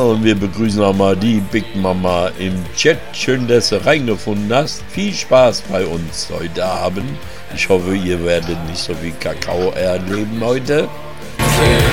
und wir begrüßen auch mal die Big Mama im Chat. Schön, dass du reingefunden hast. Viel Spaß bei uns heute Abend. Ich hoffe, ihr werdet nicht so viel Kakao erleben heute.